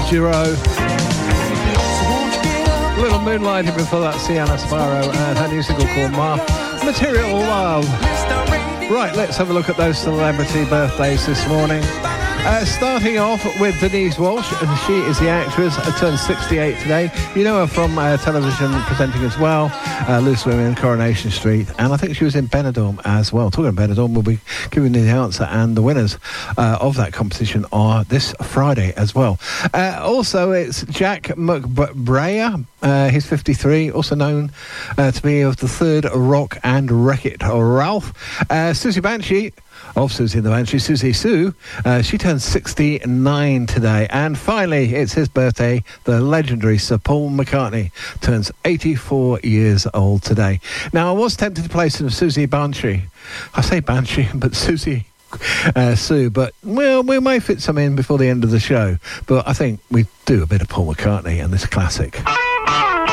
Giro. A little Moonlighting before that, Sienna Sparrow, and her new single called Material Love. Right, let's have a look at those celebrity birthdays this morning. Starting off with Denise Walsh, and she is the actress, turned 68 today. You know her from television presenting as well, Loose Women, Coronation Street, and I think she was in Benidorm as well. Talking of Benidorm, we'll be giving you the answer, and the winners of that competition are this Friday as well. Also, it's Jack McBrayer. He's 53, also known to be of the Third Rock and Wreck-It Ralph. Susie Banshee, of Susie and the Banshee, Susie Sue, she turns 69 today. And finally, it's his birthday. The legendary Sir Paul McCartney turns 84 years old today. Now, I was tempted to play some Susie Banshee. I say Banshee, but Susie Sue, but well, we may fit some in before the end of the show. But I think we do a bit of Paul McCartney and this classic.